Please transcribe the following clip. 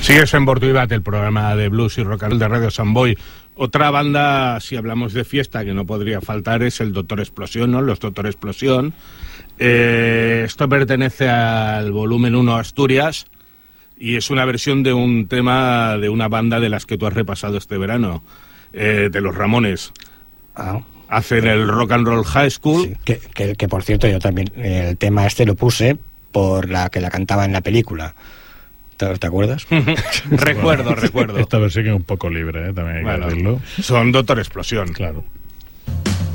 Sigues en Borduibat, el programa de blues y rock and roll de Radio Samboy. Otra banda, si hablamos de fiesta, que no podría faltar es el Doctor Explosión, ¿no? Los Doctor Explosión. Esto pertenece al volumen 1 Asturias y es una versión de un tema de una banda de las que tú has repasado este verano, de los Ramones. Hacen el Rock and Roll High School. Sí, que por cierto yo también el tema este lo puse por la que la cantaba en la película. ¿Te acuerdas? Recuerdo. Esta versión es un poco libre, también hay que decirlo. Son Doctor Explosión. Claro.